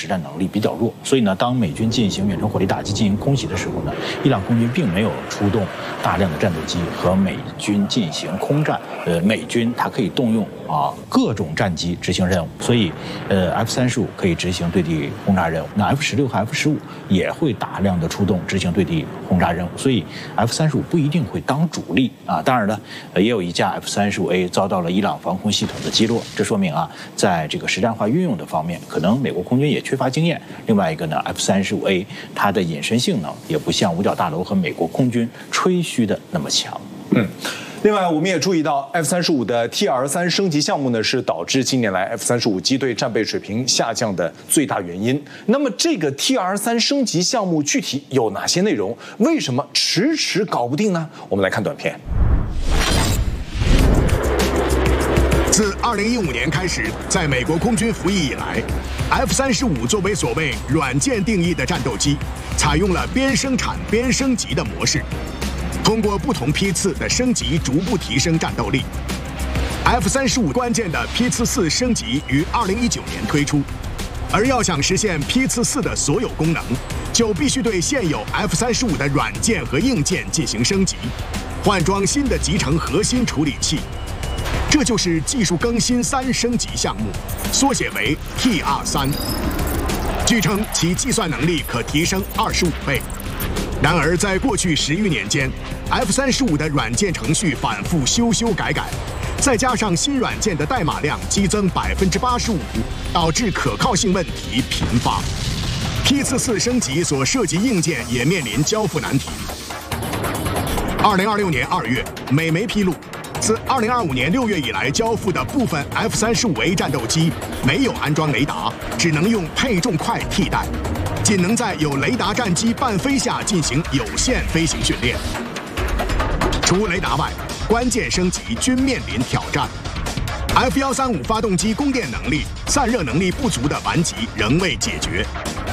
实战能力比较弱，所以呢，当美军进行远程火力打击进行空袭的时候呢，伊朗空军并没有出动大量的战斗机和美军进行空战。美军它可以动用各种战机执行任务，所以F-35可以执行对地轰炸任务。那 F-16和 F-15也会大量的出动执行对地轰炸任务，所以 F-35不一定会当主力啊。当然了，也有一架 F-35A 遭到了伊朗防空系统的击落，这说明在这个实战化运用的方面，可能美国空军也缺乏经验。另外一个呢 ，F-35A 它的隐身性能也不像五角大楼和美国空军吹嘘的那么强。 另外，我们也注意到 F-35的 TR-3升级项目呢，是导致近年来 F-35机队战备水平下降的最大原因。那么，这个 TR-3升级项目具体有哪些内容？为什么迟迟搞不定呢？我们来看短片。 自2015年开始，在美国空军服役以来 ，F-35作为所谓软件定义的战斗机，采用了边生产边升级的模式。通过不同批次的升级，逐步提升战斗力。F-35关键的批次4升级于2019年推出，而要想实现批次4的所有功能，就必须对现有 F-35的软件和硬件进行升级，换装新的集成核心处理器。这就是技术更新3升级项目，缩写为 TR-3。据称其计算能力可提升25倍。然而，在过去10余年间 ，F-35的软件程序反复修改，再加上新软件的代码量激增85%，导致可靠性问题频发。批次4升级所涉及硬件也面临交付难题。2026年2月，美媒披露，自2025年6月以来交付的部分 F-35A 战斗机没有安装雷达，只能用配重块替代。仅能在有雷达战机伴飞下进行有限飞行训练。除雷达外，关键升级均面临挑战。F-135发动机供电能力、散热能力不足的顽疾仍未解决。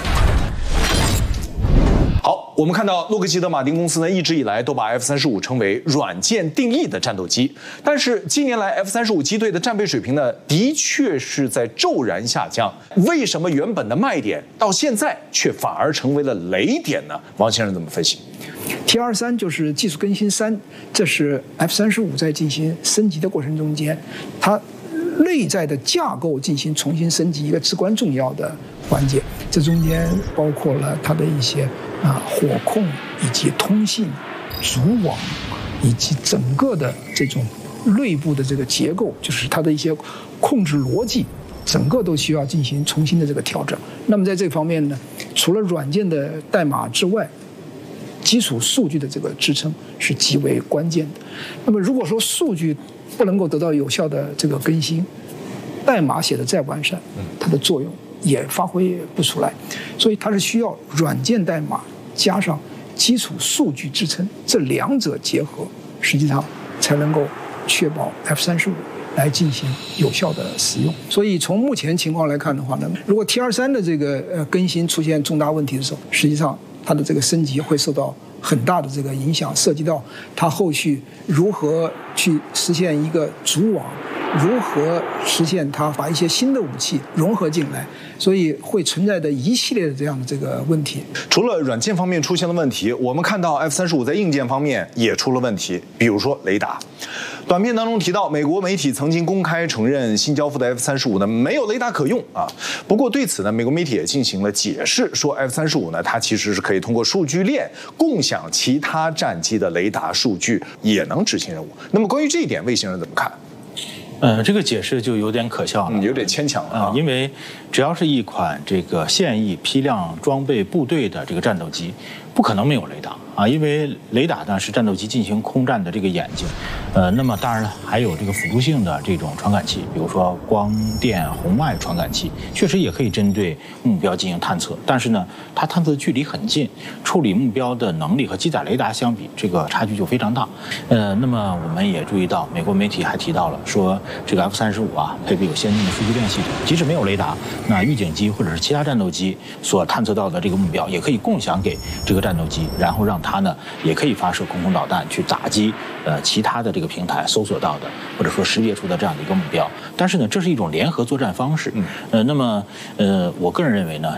好，我们看到洛克希德马丁公司呢，一直以来都把 F-35称为软件定义的战斗机，但是近年来 F-35机队的战备水平呢，的确是在骤然下降。为什么原本的卖点到现在却反而成为了雷点呢？王先生怎么分析 ？TR-3就是技术更新3，这是 F-35在进行升级的过程中间，它内在的架构进行重新升级一个至关重要的环节。这中间包括了它的一些火控以及通信、组网以及整个的这种内部的这个结构，就是它的一些控制逻辑，整个都需要进行重新的这个调整。那么在这方面呢，除了软件的代码之外，基础数据的这个支撑是极为关键的。那么如果说数据不能够得到有效的这个更新，代码写的再完善，它的作用也发挥不出来。所以它是需要软件代码加上基础数据支撑，这两者结合，实际上才能够确保 F-35来进行有效的使用。所以从目前情况来看的话呢，如果 TR-3的这个更新出现重大问题的时候，实际上它的这个升级会受到很大的这个影响，涉及到它后续如何去实现一个组网，如何实现它把一些新的武器融合进来，所以会存在的一系列的这样的这个问题。 除了软件方面出现了问题，我们看到 F-35在硬件方面也出了问题，比如说雷达。短片当中提到，美国媒体曾经公开承认新交付的 F-35呢没有雷达可用啊。不过对此呢，美国媒体也进行了解释，说 F-35呢它其实是可以通过数据链共享其他战机的雷达数据，也能执行任务。那么关于这一点，魏先生怎么看？ 这个解释就有点可笑了， 有点牵强了因为只要是一款这个现役批量装备部队的这个战斗机，不可能没有雷达啊，因为雷达呢是战斗机进行空战的这个眼睛，那么当然了，还有这个辅助性的这种传感器，比如说光电红外传感器，确实也可以针对目标进行探测，但是呢，它探测的距离很近，处理目标的能力和机载雷达相比，这个差距就非常大。那么我们也注意到，美国媒体还提到了说，这个 F-35配备有先进的数据链系统，即使没有雷达，那预警机或者是其他战斗机所探测到的这个目标，也可以共享给这个战斗机，然后让它呢也可以发射空导弹去打击其他的这个平台搜索到的或者说识别出的这样的一个目标。但是呢，这是一种联合作战方式。那么我个人认为呢，